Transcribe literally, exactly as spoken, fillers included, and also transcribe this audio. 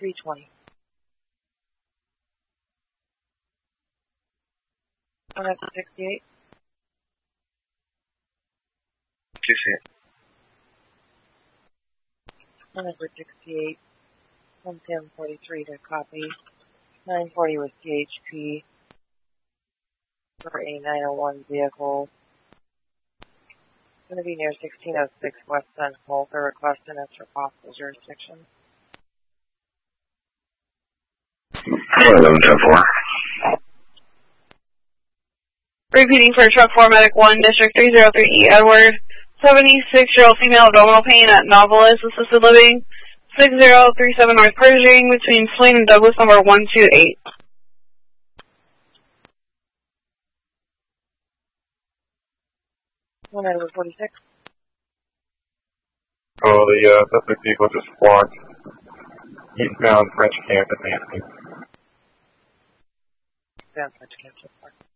three twenty. one hundred sixty-eight. Two C. one hundred sixty-eight. one ten forty-three to copy. nine forty was C H P. For a nine oh one vehicle. Going to be near sixteen oh six West Sun Hole for request and extra possible jurisdiction. eleven ten four. Repeating for truck four, medic one, district three oh three E, Edward. seventy-six-year-old female abdominal pain at Novelist Assisted Living. six zero three seven North Pershing between Swain and Douglas, number one two eight. one hundred forty-six. Oh, the uh, suspect vehicle just walked eastbound French Camp at Nancy. Eastbound French Camp, just parked.